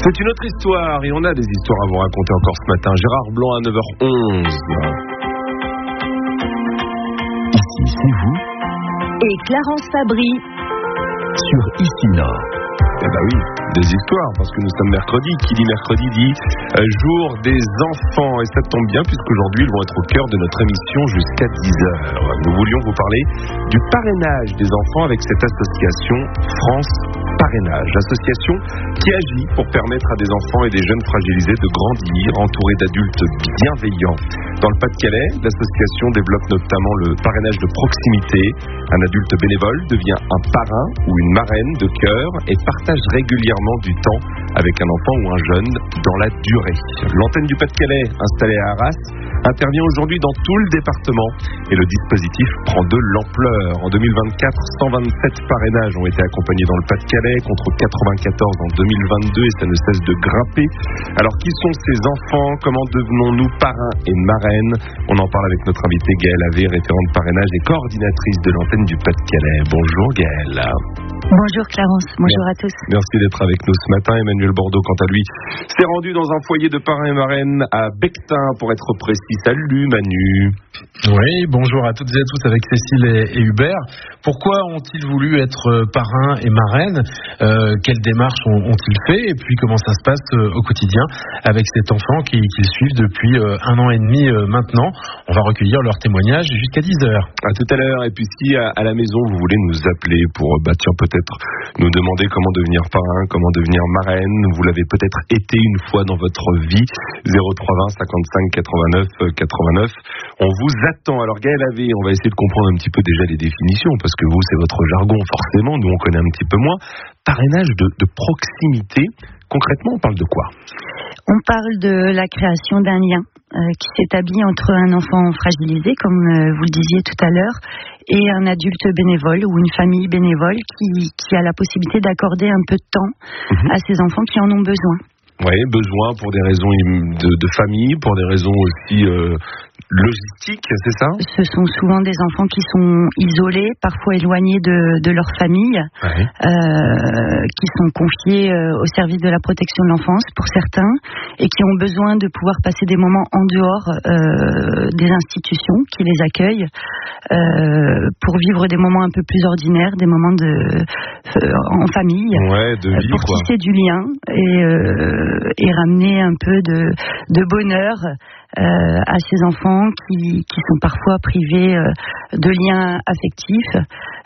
C'est une autre histoire et on a des histoires à vous raconter encore ce matin. Gérard Blanc à 9h11. Ici, c'est vous. Et Clarence Fabry. Sur Ici Nord. Eh ben oui, des histoires, parce que nous sommes mercredi. Qui dit mercredi dit jour des enfants. Et ça tombe bien, puisqu'aujourd'hui, ils vont être au cœur de notre émission jusqu'à 10h. Nous voulions vous parler du parrainage des enfants avec cette association France Parrainage. Association qui agit pour permettre à des enfants et des jeunes fragilisés de grandir, entourés d'adultes bienveillants. Dans le Pas-de-Calais, l'association développe notamment le parrainage de proximité. Un adulte bénévole devient un parrain ou une marraine de cœur et partage régulièrement du temps avec un enfant ou un jeune dans la durée. L'antenne du Pas-de-Calais, installée à Arras, intervient aujourd'hui dans tout le département et le dispositif prend de l'ampleur. En 2024, 127 parrainages ont été accompagnés dans le Pas-de-Calais contre 94 en 2022 et ça ne cesse de grimper. Alors qui sont ces enfants? Comment devenons-nous parrains et marraines? On en parle avec notre invitée Gaëlle Avé, référente parrainage et coordinatrice de l'antenne du Pas-de-Calais. Bonjour Gaëlle. Bonjour Clarence, bonjour à tous. Merci d'être avec nous ce matin. Emmanuel Bordeaux, quant à lui, s'est rendu dans un foyer de parrains et marraines à Bectin, pour être précis. Salut Manu. Oui, bonjour à toutes et à tous avec Cécile et Hubert. Pourquoi ont-ils voulu être parrains et marraines? Quelles démarches ont-ils fait? Et puis comment ça se passe au quotidien avec cet enfant qu'ils suivent depuis 1 an et demi maintenant? On va recueillir leurs témoignages jusqu'à 10h. À tout à l'heure. Et puis si à la maison vous voulez nous appeler pour peut-être nous demander comment devenir parrain, comment devenir marraine, vous l'avez peut-être été une fois dans votre vie, 0320 55 89 89. On vous attend. Alors Gaëlle Avé, on va essayer de comprendre un petit peu déjà les définitions, parce que vous, c'est votre jargon forcément, nous on connaît un petit peu moins. Parrainage de proximité, concrètement on parle de quoi? On parle de la création d'un lien qui s'établit entre un enfant fragilisé, comme vous le disiez tout à l'heure, et un adulte bénévole ou une famille bénévole qui a la possibilité d'accorder un peu de temps à ces enfants qui en ont besoin. Oui, besoin pour des raisons de famille, pour des raisons aussi logistiques, c'est ça? Ce sont souvent des enfants qui sont isolés, parfois éloignés de leur famille, qui sont confiés au service de la protection de l'enfance pour certains, et qui ont besoin de pouvoir passer des moments en dehors des institutions qui les accueillent, pour vivre des moments un peu plus ordinaires, des moments en famille, de vie, pour tisser du lien et ramener un peu de bonheur à ces enfants qui sont parfois privés de liens affectifs.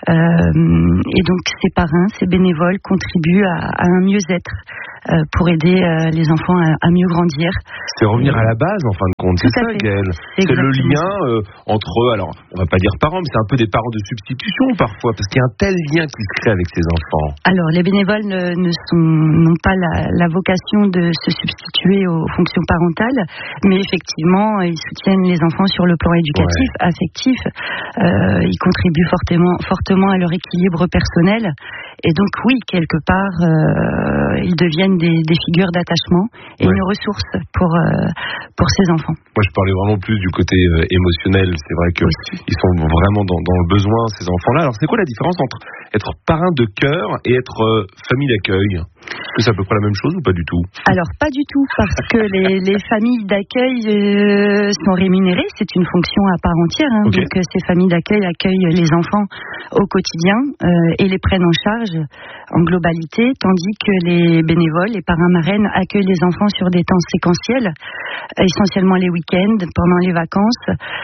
Et donc ces parrains, ces bénévoles contribuent à un mieux-être pour aider les enfants à mieux grandir. C'est revenir à la base en fin de compte, c'est ça Gaëlle? C'est le lien entre, alors on va pas dire parents, mais c'est un peu des parents de substitution parfois, parce qu'il y a un tel lien qui se crée avec ces enfants. Alors les bénévoles n'ont pas la vocation de se substituer aux fonctions parentales, mais effectivement ils soutiennent les enfants sur le plan éducatif, affectif, ils contribuent fortement à leur équilibre personnel. Et donc oui, quelque part, ils deviennent des figures d'attachement et une ressource pour ces enfants. Moi, je parlais vraiment plus du côté émotionnel. C'est vrai qu'ils sont vraiment dans le besoin, ces enfants-là. Alors, c'est quoi la différence entre être parrain de cœur et être famille d'accueil? Est-ce que c'est à peu près la même chose ou pas du tout? Alors, pas du tout, parce que les familles d'accueil sont rémunérées. C'est une fonction à part entière. Donc, ces familles d'accueil accueillent les enfants au quotidien et les prennent en charge en globalité, tandis que les bénévoles, les parrains marraines, accueillent les enfants sur des temps séquentiels, essentiellement les week-ends, pendant les vacances,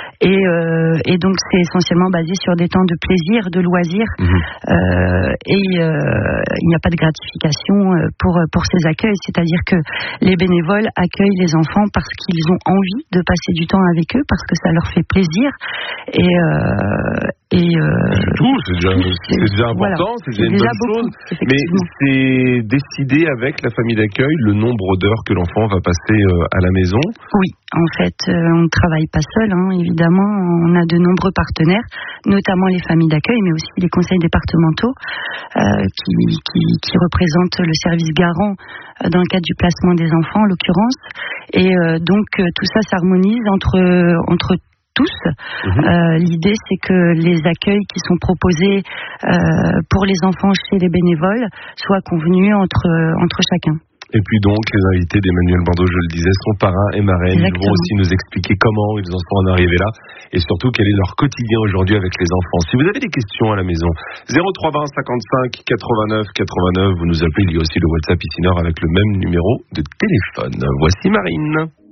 et donc c'est essentiellement basé sur des temps de plaisir, de loisirs, et il n'y a pas de gratification pour ces accueils, c'est-à-dire que les bénévoles accueillent les enfants parce qu'ils ont envie de passer du temps avec eux, parce que ça leur fait plaisir, c'est déjà important, c'est déjà une bonne chose. Mais c'est décidé avec la famille d'accueil le nombre d'heures que l'enfant va passer à la maison? Oui, en fait, on ne travaille pas seul, évidemment. On a de nombreux partenaires, notamment les familles d'accueil, mais aussi les conseils départementaux qui représentent le service garant dans le cadre du placement des enfants, en l'occurrence. Et donc, tout ça s'harmonise entre tous. L'idée, c'est que les accueils qui sont proposés pour les enfants chez les bénévoles soient convenus entre chacun. Et puis donc, les invités d'Emmanuel Bandeau, je le disais, sont parrains et marraines. Ils vont aussi nous expliquer comment ils en sont en arrivés là et surtout quel est leur quotidien aujourd'hui avec les enfants. Si vous avez des questions à la maison, 0320 55 89 89, vous nous appelez. Il y a aussi le WhatsApp ici Nord avec le même numéro de téléphone. Voici Marine.